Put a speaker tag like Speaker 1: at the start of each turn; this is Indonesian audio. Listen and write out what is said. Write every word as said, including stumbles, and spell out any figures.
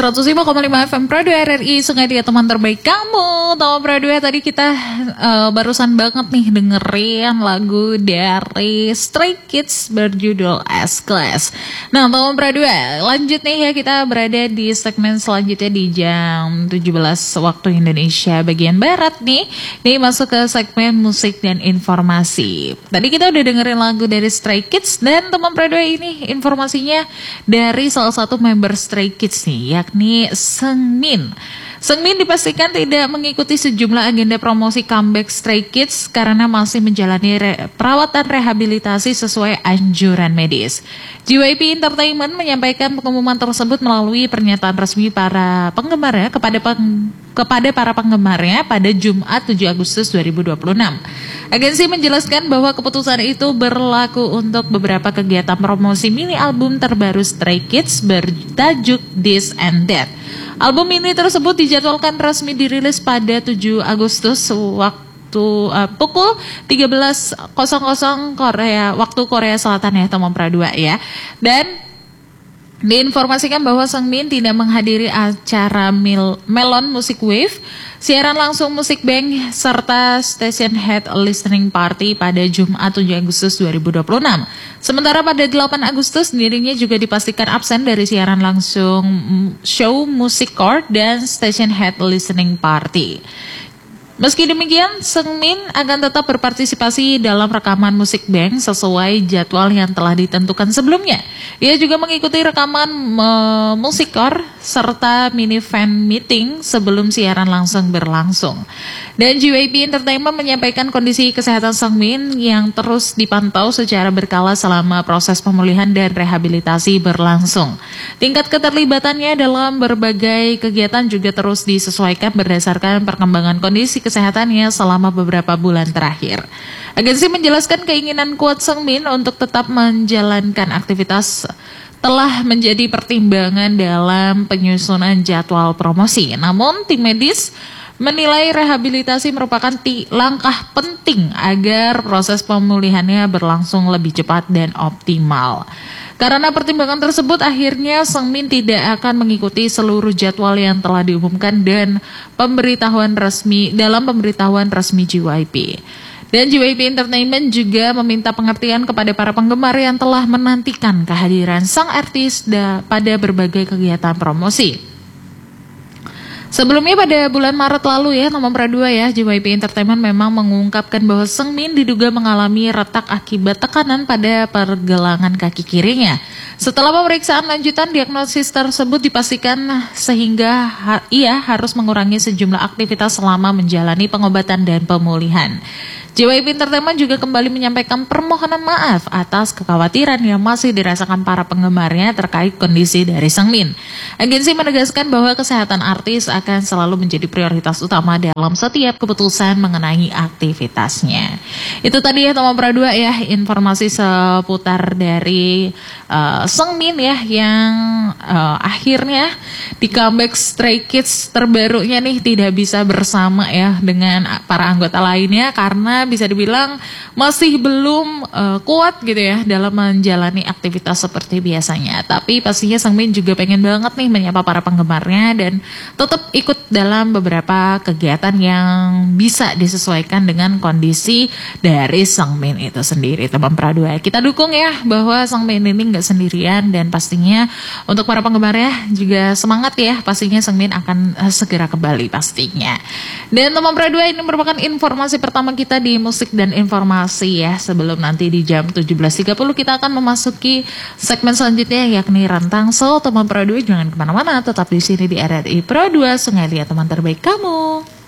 Speaker 1: seratus lima koma lima F M Pro dua R R I Sungai Dia, teman terbaik kamu. Tahu Pro dua, tadi kita uh, barusan banget nih dengerin lagu dari Stray Kids berjudul S-Class. Nah teman Pro dua, lanjut nih ya, kita berada di segmen selanjutnya di jam tujuh belas waktu Indonesia bagian Barat nih. Ini masuk ke segmen musik dan informasi. Tadi kita udah dengerin lagu dari Stray Kids, dan teman Pro dua ini informasinya dari salah satu member Stray Kids nih, yakni Seungmin. Seungmin dipastikan tidak mengikuti sejumlah agenda promosi comeback Stray Kids karena masih menjalani re- perawatan rehabilitasi sesuai anjuran medis. J Y P Entertainment menyampaikan pengumuman tersebut melalui pernyataan resmi para penggemarnya kepada peng- kepada para penggemarnya pada Jumat tujuh Agustus dua ribu dua puluh enam. Agensi menjelaskan bahwa keputusan itu berlaku untuk beberapa kegiatan promosi mini album terbaru Stray Kids bertajuk This and That. Album ini tersebut dijadwalkan resmi dirilis pada tujuh Agustus waktu uh, pukul tiga belas Korea waktu Korea Selatan ya teman Pra dua ya. Dan diinformasikan bahwa Seungmin tidak menghadiri acara Mil- Melon Music Wave, siaran langsung Musik Bank, serta Station Head Listening Party pada Jumat tujuh Agustus dua ribu dua puluh enam. Sementara pada delapan Agustus dirinya juga dipastikan absen dari siaran langsung show Music Court dan Station Head Listening Party. Meski demikian, Seungmin akan tetap berpartisipasi dalam rekaman Musik Bank sesuai jadwal yang telah ditentukan sebelumnya. Ia juga mengikuti rekaman uh, Musikor serta mini fan meeting sebelum siaran langsung berlangsung. Dan J Y P Entertainment menyampaikan kondisi kesehatan Seungmin yang terus dipantau secara berkala selama proses pemulihan dan rehabilitasi berlangsung. Tingkat keterlibatannya dalam berbagai kegiatan juga terus disesuaikan berdasarkan perkembangan kondisi kesehatannya selama beberapa bulan terakhir. Agensi menjelaskan keinginan kuat Seungmin untuk tetap menjalankan aktivitas telah menjadi pertimbangan dalam penyusunan jadwal promosi. Namun tim medis menilai rehabilitasi merupakan ti- langkah penting agar proses pemulihannya berlangsung lebih cepat dan optimal. Karena pertimbangan tersebut, akhirnya Seungmin tidak akan mengikuti seluruh jadwal yang telah diumumkan dan pemberitahuan resmi dalam pemberitahuan resmi J Y P. Dan J Y P Entertainment juga meminta pengertian kepada para penggemar yang telah menantikan kehadiran sang artis da- pada berbagai kegiatan promosi. Sebelumnya pada bulan Maret lalu ya, nomor Pra dua ya, J Y P Entertainment memang mengungkapkan bahwa Seungmin diduga mengalami retak akibat tekanan pada pergelangan kaki kirinya. Setelah pemeriksaan lanjutan, diagnosis tersebut dipastikan sehingga ha- ia harus mengurangi sejumlah aktivitas selama menjalani pengobatan dan pemulihan. J Y P Entertainment juga kembali menyampaikan permohonan maaf atas kekhawatiran yang masih dirasakan para penggemarnya terkait kondisi dari Seungmin. Agensi menegaskan bahwa kesehatan artis akan selalu menjadi prioritas utama dalam setiap keputusan mengenai aktivitasnya. Itu tadi ya teman Pra dua ya, informasi seputar dari uh, Seungmin ya, yang uh, akhirnya di comeback Stray Kids terbarunya nih tidak bisa bersama ya dengan para anggota lainnya karena bisa dibilang masih belum uh, kuat gitu ya dalam menjalani aktivitas seperti biasanya. Tapi pastinya Seungmin juga pengen banget nih menyapa para penggemarnya dan tetap ikut dalam beberapa kegiatan yang bisa disesuaikan dengan kondisi dari Seungmin itu sendiri teman Pra dua. Kita dukung ya bahwa Seungmin ini nggak sendirian, dan pastinya untuk para penggemarnya juga semangat ya, pastinya Seungmin akan uh, segera kembali pastinya. Dan teman Pra dua, ini merupakan informasi pertama kita di musik dan informasi ya, sebelum nanti di jam tujuh belas tiga puluh kita akan memasuki segmen selanjutnya yakni Rantang. So teman Pro dua jangan kemana-mana, tetap di sini di R R I Pro dua Sungai Liat, teman terbaik kamu.